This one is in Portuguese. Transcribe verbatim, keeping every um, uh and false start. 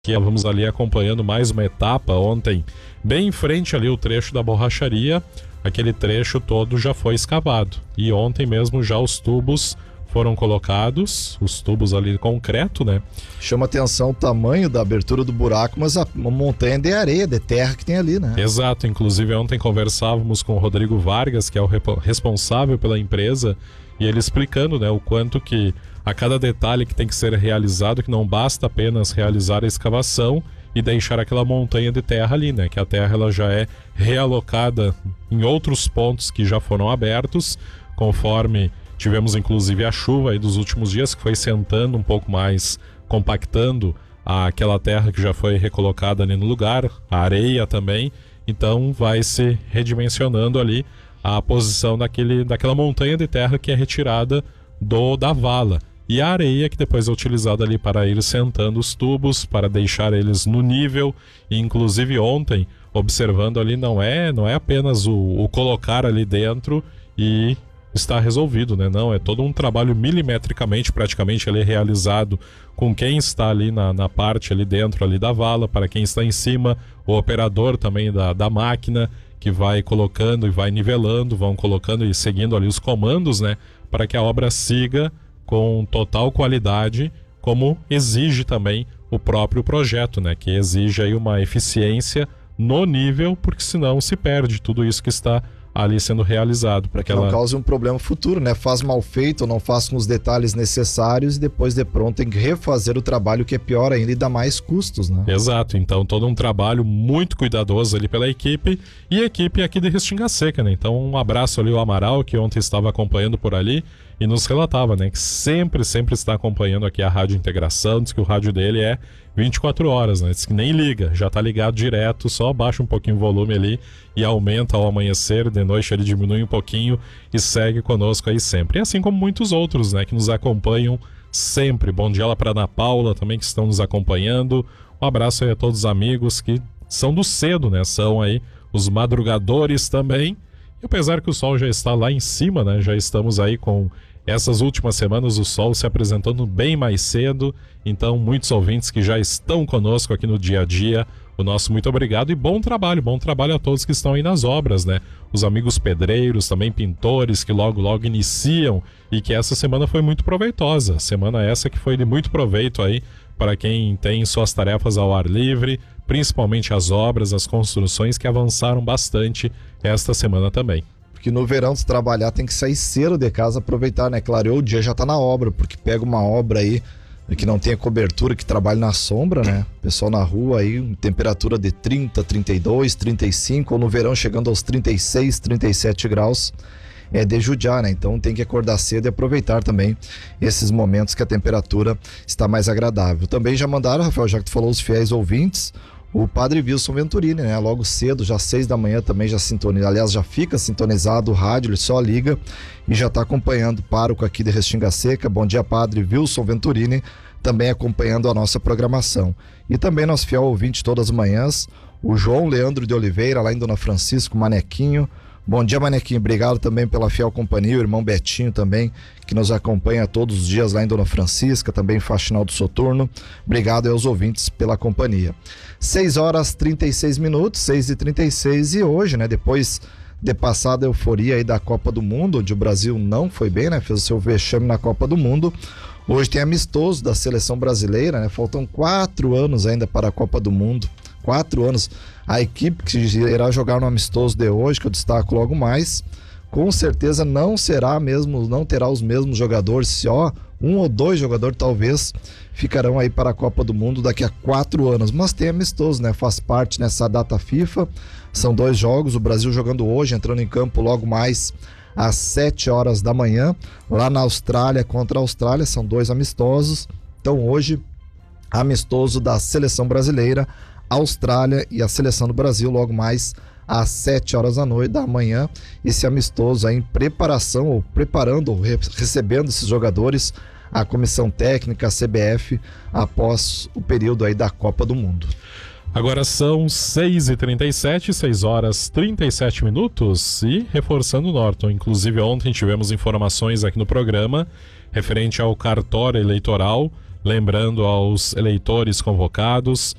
que vamos ali acompanhando mais uma etapa ontem, bem em frente ali o trecho da borracharia, aquele trecho todo já foi escavado. E ontem mesmo já os tubos foram colocados, os tubos ali de concreto, né? Chama atenção o tamanho da abertura do buraco, mas a uma montanha de areia, de terra que tem ali, né? Exato, inclusive ontem conversávamos com o Rodrigo Vargas, que é o responsável pela empresa, e ele explicando, né, o quanto que a cada detalhe que tem que ser realizado, que não basta apenas realizar a escavação e deixar aquela montanha de terra ali, né? Que a terra ela já é realocada em outros pontos que já foram abertos, conforme tivemos inclusive a chuva aí dos últimos dias, que foi sentando um pouco mais, compactando aquela terra que já foi recolocada ali no lugar, a areia também, então vai se redimensionando ali a posição daquele, daquela montanha de terra que é retirada do, da vala. E a areia que depois é utilizada ali para ir sentando os tubos, para deixar eles no nível. E inclusive ontem, observando ali, não é, não é apenas o, o colocar ali dentro e está resolvido, né? Não, é todo um trabalho milimetricamente, praticamente ali realizado com quem está ali na, na parte ali dentro ali da vala, para quem está em cima, o operador também da, da máquina, que vai colocando e vai nivelando, vão colocando e seguindo ali os comandos, né? Para que a obra siga com total qualidade, como exige também o próprio projeto, né? Que exige aí uma eficiência no nível, porque senão se perde tudo isso que está ali sendo realizado. Para que ela... não cause um problema futuro, né? Faz mal feito ou não faz com os detalhes necessários e depois de pronto tem que refazer o trabalho, que é pior ainda e dá mais custos, né? Exato, então todo um trabalho muito cuidadoso ali pela equipe e a equipe aqui de Restinga Seca, né? Então um abraço ali ao Amaral, que ontem estava acompanhando por ali e nos relatava, né? Que sempre, sempre está acompanhando aqui a Rádio Integração, diz que o rádio dele é vinte e quatro horas, né? Diz que nem liga, já tá ligado direto, só baixa um pouquinho o volume ali e aumenta ao amanhecer, de noite ele diminui um pouquinho e segue conosco aí sempre. E assim como muitos outros, né? Que nos acompanham sempre. Bom dia lá para Ana Paula também, que estão nos acompanhando. Um abraço aí a todos os amigos que são do cedo, né? São aí os madrugadores também. E apesar que o sol já está lá em cima, né? Já estamos aí com essas últimas semanas o sol se apresentando bem mais cedo, então muitos ouvintes que já estão conosco aqui no dia a dia, o nosso muito obrigado e bom trabalho, bom trabalho a todos que estão aí nas obras, né? Os amigos pedreiros, também pintores que logo logo iniciam e que essa semana foi muito proveitosa, semana essa que foi de muito proveito aí para quem tem suas tarefas ao ar livre, principalmente as obras, as construções que avançaram bastante esta semana também. Porque no verão, se trabalhar, tem que sair cedo de casa, aproveitar, né? Clareou o dia, já tá na obra, porque pega uma obra aí que não tenha cobertura, que trabalhe na sombra, né? Pessoal na rua aí, temperatura de trinta, trinta e dois, trinta e cinco, ou no verão chegando aos trinta e seis, trinta e sete graus, é de judiar, né? Então tem que acordar cedo e aproveitar também esses momentos que a temperatura está mais agradável. Também já mandaram, Rafael, já que tu falou, os fiéis ouvintes, o Padre Wilson Venturini, né? Logo cedo, já seis da manhã também já sintoniza, aliás, já fica sintonizado o rádio, ele só liga e já está acompanhando o pároco aqui de Restinga Seca. Bom dia, Padre Wilson Venturini, também acompanhando a nossa programação. E também nosso fiel ouvinte todas as manhãs, o João Leandro de Oliveira, lá em Dona Francisco, Manequinho. Bom dia, Manequinho, obrigado também pela fiel companhia, o irmão Betinho também, que nos acompanha todos os dias lá em Dona Francisca, também Faxinal do Soturno. Obrigado aos ouvintes pela companhia. seis horas e trinta e seis minutos, seis e trinta e seis, e hoje, né, depois de passada a euforia aí da Copa do Mundo, onde o Brasil não foi bem, né, fez o seu vexame na Copa do Mundo, hoje tem amistoso da seleção brasileira, né, faltam quatro anos ainda para a Copa do Mundo, quatro anos, a equipe que irá jogar no amistoso de hoje, que eu destaco logo mais, com certeza não será mesmo, não terá os mesmos jogadores, se ó, um ou dois jogadores talvez ficarão aí para a Copa do Mundo daqui a quatro anos, mas tem amistoso, né? Faz parte nessa data FIFA, são dois jogos, o Brasil jogando hoje, entrando em campo logo mais às sete horas da manhã, lá na Austrália contra a Austrália, são dois amistosos, então hoje amistoso da seleção brasileira, Austrália e a seleção do Brasil logo mais às sete horas da noite da manhã, esse amistoso aí em preparação ou preparando ou re- recebendo esses jogadores, a comissão técnica, a C B F, após o período aí da Copa do Mundo. Agora são seis e trinta e sete, seis horas e trinta e sete minutos, e reforçando o Norton, inclusive ontem tivemos informações aqui no programa referente ao cartório eleitoral Lembrando aos eleitores convocados